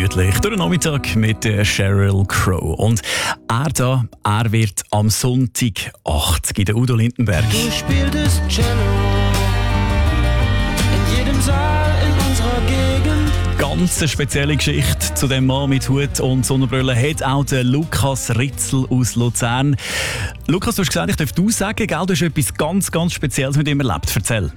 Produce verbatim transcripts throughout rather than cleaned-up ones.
gemütlich durch den Nachmittag mit der Sheryl Crow. Und er da, er wird am Sonntag achtzig in der Udo Lindenberg. Du spieltest Cello in jedem Saal in unserer Gegend. Ganz eine spezielle Geschichte zu dem Mann mit Hut und Sonnenbrille hat auch der Lukas Ritzel aus Luzern. Lukas, du hast gesagt, ich darf du sagen, gell, du hast etwas ganz, ganz Spezielles mit ihm erlebt. Erzähl.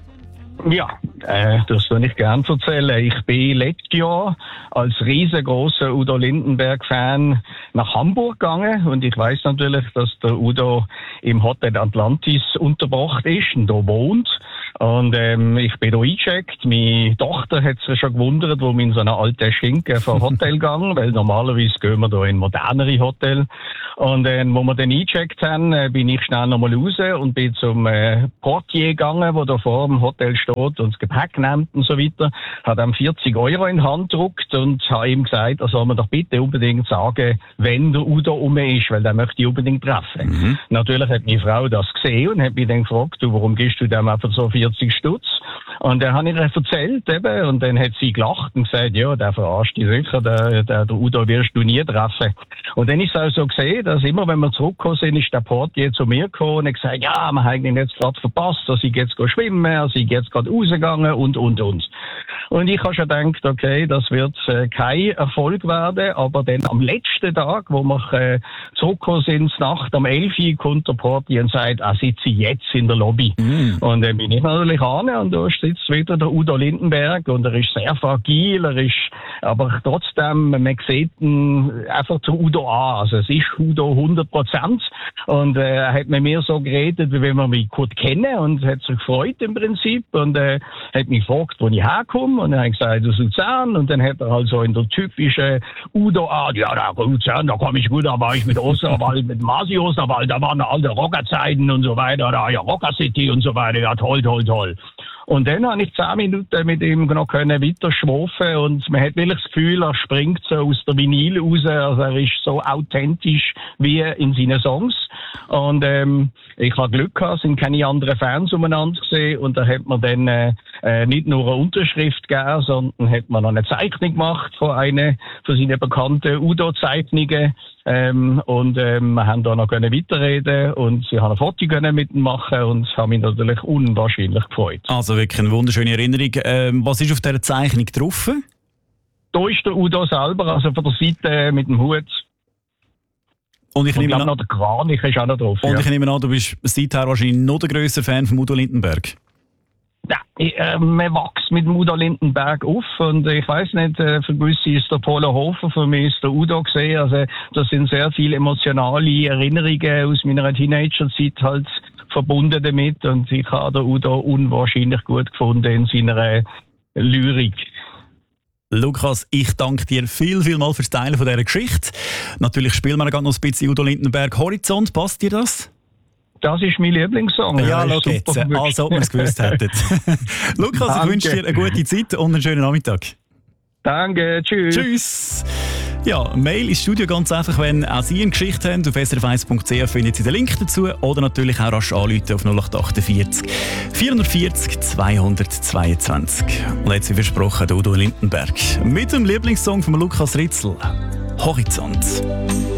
Ja, äh, das soll ich gerne erzählen. Ich bin letztes Jahr als riesengroßer Udo Lindenberg-Fan nach Hamburg gegangen und ich weiß natürlich, dass der Udo im Hotel Atlantis untergebracht ist und da wohnt. Und ähm, ich bin da eingecheckt. Meine Tochter hat sich schon gewundert, wo wir in so einer alten Schinken vom Hotel gegangen, weil normalerweise gehen wir da in modernere Hotel. Und äh, wo wir dann eingecheckt haben, äh, bin ich schnell nochmal raus und bin zum äh, Portier gegangen, der da vor dem Hotel steht und das Gepäck nimmt und so weiter. Hat ihm vierzig Euro in die Hand gedruckt und habe ihm gesagt, er soll mir doch bitte unbedingt sagen, wenn der Udo um ist, weil der möchte ich unbedingt treffen. Mhm. Natürlich hat meine Frau das gesehen und hat mich dann gefragt, du, warum gibst du dem einfach so vierzig Stutz? Und dann habe ich ihr erzählt eben, und dann hat sie gelacht und gesagt, ja, der verarscht dich sicher, der, der, der Udo wirst du nie treffen. Und dann ist es auch so gesehen, dass immer, wenn wir zurückgekommen sind, ist der Portier zu mir gekommen und hat gesagt, ja, wir haben ihn jetzt gerade verpasst, dass ich jetzt schwimmen, er ist jetzt gerade rausgegangen und, und, und. Und ich habe schon gedacht, okay, das wird äh, kein Erfolg werden, aber dann am letzten Tag, wo wir äh, zurückgekommen sind, Nacht um elf Uhr, kommt der Portier und sagt, er sitze jetzt in der Lobby. Mm. Und dann bin ich natürlich an und da sitzt wieder der Udo Lindenberg und er ist sehr fragil, er ist, aber trotzdem, man sieht ihn einfach zu Udo an, also es ist Udo hundert Prozent und äh, er hat mit mir so geredet, wie wenn wir mich gut kennen und hat sich gefreut im Prinzip und äh, hat mich gefragt, wo ich herkomme und er hat gesagt, aus Luzern und dann hat er halt so in der typischen Udo-Art, ja, da Luzern, da komme ich gut, da war ich mit Osterwald, mit Masi Osterwald, da waren alte Rockerzeiten und so weiter, da ja Rocker City und so weiter, ja toll, toll, toll. Und dann habe ich zehn Minuten mit ihm noch können weiter schwafen und man hat wirklich das Gefühl, er springt so aus der Vinyl raus, also er ist so authentisch wie in seinen Songs. Und ähm, ich habe Glück gehabt, es sind keine anderen Fans umeinander gesehen und da hat man dann äh, äh, nicht nur eine Unterschrift gegeben, sondern hat man noch eine Zeichnung gemacht von einer von seinen bekannten Udo-Zeichnungen. Ähm, und ähm, wir haben da noch können weiterreden und sie haben ein Foto können mit ihm machen und haben mich natürlich unwahrscheinlich gefreut. Also wirklich eine wunderschöne Erinnerung. Ähm, was ist auf dieser Zeichnung drauf? Da ist der Udo selber, also von der Seite mit dem Hut. Und ich, und nehme ich noch der Kranich ist auch noch drauf. Und ja. ich nehme an, du bist seither wahrscheinlich noch der grösste Fan von Udo Lindenberg. Ja, ich, äh, man wächst mit dem Udo Lindenberg auf und ich weiss nicht, äh, für gewisse ist der Polo Hofer, für mich ist der Udo gesehen, also das sind sehr viele emotionale Erinnerungen aus meiner Teenagerzeit halt verbunden damit und ich habe den Udo unwahrscheinlich gut gefunden in seiner Lyrik. Lukas, ich danke dir viel, viel mal fürs Teilen von dieser Geschichte. Natürlich spielen wir noch ein bisschen Udo Lindenberg Horizont, passt dir das? Das ist mein Lieblingssong. Ja, schau jetzt, als ob wir es gewusst hätten. Lukas, Danke. Ich wünsche dir eine gute Zeit und einen schönen Nachmittag. Danke, tschüss. Tschüss. Ja, Mail ins Studio ganz einfach, wenn auch Sie eine Geschichte haben. Auf s r f eins punkt c h finden Sie den Link dazu oder natürlich auch rasch anrufen auf null acht achtundvierzig vierhundertvierzig zweihundertzweiundzwanzig. Und jetzt wie versprochen, Udo Lindenberg mit dem Lieblingssong von Lukas Ritzel, Horizont.